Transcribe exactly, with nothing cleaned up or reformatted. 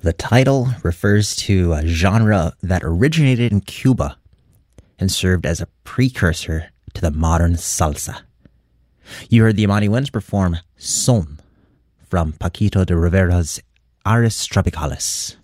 The title refers to a genre that originated in Cuba and served as a precursor to the modern salsa. You heard the Amani Winds perform Son from Paquito de Rivera's Aris Tropicalis.